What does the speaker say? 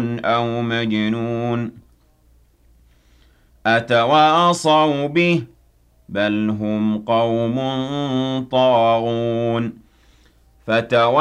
أَوْ مَجْنُونٌ أَتَوَاصَوْا بِهِ ۚ بَلْ هُمْ قَوْمٌ طَاغُونَ